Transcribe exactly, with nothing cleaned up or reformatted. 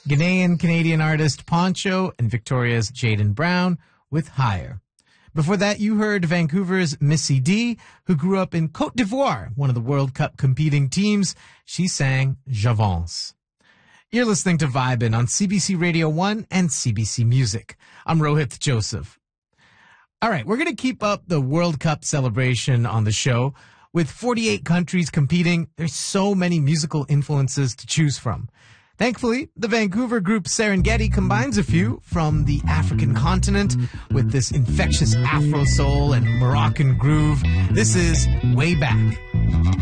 Ghanaian-Canadian artist Poncho and Victoria's Jaden Brown with Higher. Before that, you heard Vancouver's Missy D, who grew up in Côte d'Ivoire, one of the World Cup competing teams. She sang J'avance. You're listening to Vibin' on C B C Radio one and C B C Music. I'm Rohit Joseph. All right, we're going to keep up the World Cup celebration on the show. With forty-eight countries competing, there's so many musical influences to choose from. Thankfully, the Vancouver group Serengeti combines a few from the African continent with this infectious Afro soul and Moroccan groove. This is Way Back.